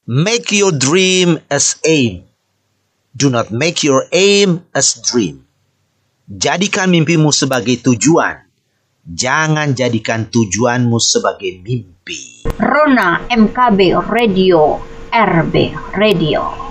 Make your dream as aim. Do not make your aim as dream. Jadikan mimpimu sebagai tujuan. Jangan jadikan tujuanmu sebagai mimpi. Rona MKB Radio, RB Radio.